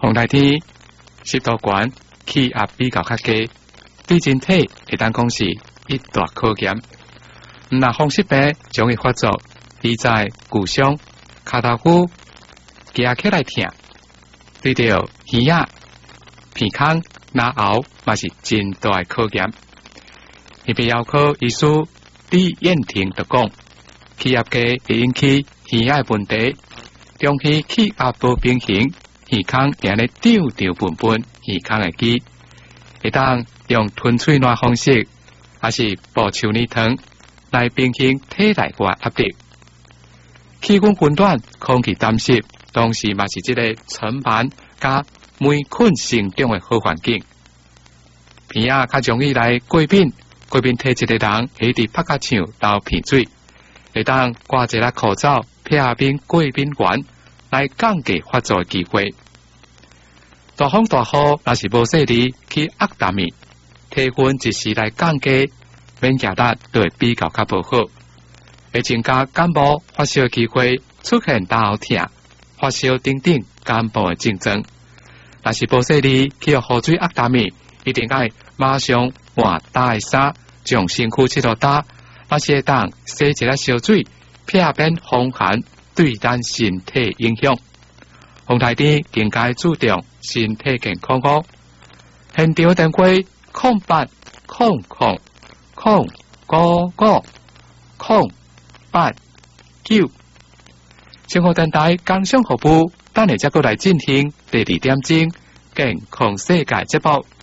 红台天湿度悬，气压比较较低，对人体会当讲是一大考验。若风湿病将会发作，比在骨伤、骹头骨夹起来疼，对着耳仔、鼻孔、牙喉嘛是真大的考验。耳鼻喉科医师李燕婷就讲，气压低会引起耳仔问题，中耳气压不平衡，耳孔行咧丢丢笨笨，耳孔会记，会当用吞嘴暖方式，还是补手泥汤来平衡体内外压力。气管混乱、空气dam湿，同时嘛是这个尘螨加霉菌生长的好环境。鼻仔较容易来过敏，过敏体质的人会伫拍甲墙到鼻水，会当挂一粒口罩撇面过敏源，来降低发作的机会。大风大雨若是无细致去压达米，体温一时来降低，免行力就会比较较不好，会增加感冒发烧的机会，出现头喉痛、发烧等等感冒的症状。若是无细致去予雨水压达米，一定要马上换大的衫，将身躯湿落干，若是会当洗一粒烧水，避免风寒对咱身体影响。风台天更加注重身体健康哦。现场电话0800 0550889。生活电台工商服务，等下再过来进行第2点钟健康世界节目。